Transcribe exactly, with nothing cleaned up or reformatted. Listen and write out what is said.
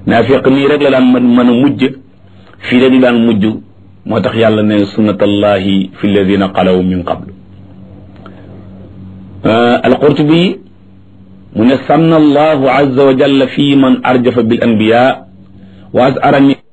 naafiq nii rek la daan mën mën a mujj fii la di daan mujj moo tax yàlla ne sunnatallahi fi alladina xalaw min qablu alqurtubi mu ne sanna allahu azza wa jalla fi man arjafa bil anbiya wa azara